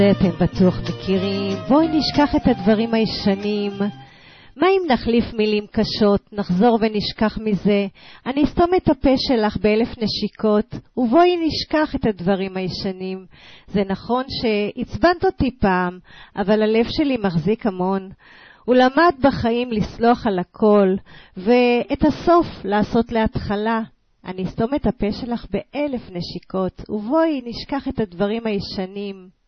אתם בטוח מכירים, בואי נשכח את הדברים הישנים. מה אם נחליף מילים קשות, נחזור ונשכח מזה? אני אסתום את הפה שלך באלף נשיקות, ובואי נשכח את הדברים הישנים. זה נכון שהצבנת אותי פעם, אבל הלב שלי מחזיק המון. הוא למד בחיים לסלוח על הכל, ואת הסוף לעשות להתחלה. אני אסתום את הפה שלך באלף נשיקות, ובואי נשכח את הדברים הישנים.